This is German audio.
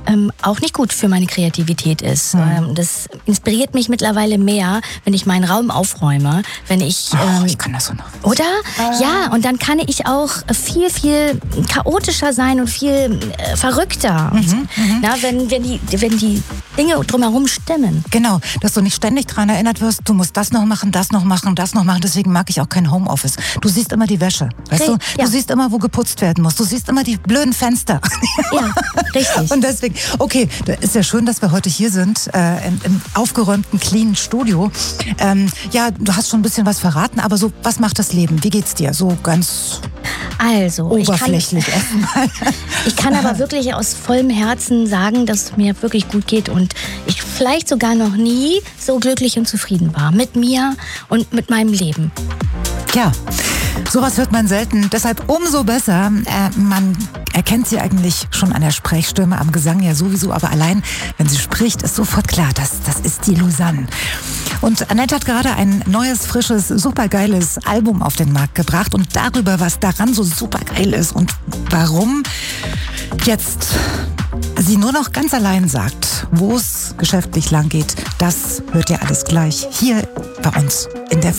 auch nicht gut für meine Kreativität ist. Das inspiriert mich mittlerweile mehr, wenn ich meinen Raum aufräume, wenn ich... ich kann das so noch. Oder? Ja, und dann kann ich auch viel, viel chaotischer sein und viel verrückter. Wenn die Dinge drumherum stimmen. Genau, dass du nicht ständig daran erinnert wirst, du musst das noch machen, das noch machen, das noch machen. Deswegen mag ich auch kein Homeoffice. Du siehst immer die Wäsche, weißt du? Du siehst immer, wo geputzt werden muss. Du siehst immer die blöden Fenster. Ja, richtig. Und deswegen, okay, ist ja schön, dass wir heute hier sind, im aufgeräumten, cleanen Studio. Du hast schon ein bisschen was verraten, aber so, was macht das Leben? Wie geht's dir? So ganz oberflächlich erstmal. Ich kann aber wirklich aus vollem Herzen sagen, dass es mir wirklich gut geht und ich vielleicht sogar noch nie so glücklich und zufrieden war. Mit mir und mit meinem Leben. Ja, sowas hört man selten. Deshalb umso besser. Man erkennt sie eigentlich schon an der Sprechstimme, am Gesang ja sowieso. Aber allein, wenn sie spricht, ist sofort klar, das ist die Lausanne. Und Annette hat gerade ein neues, frisches, supergeiles Album auf den Markt gebracht. Und darüber, was daran so supergeil ist und warum jetzt sie nur noch ganz allein sagt, wo es geschäftlich lang geht, das hört ihr alles gleich hier bei uns in der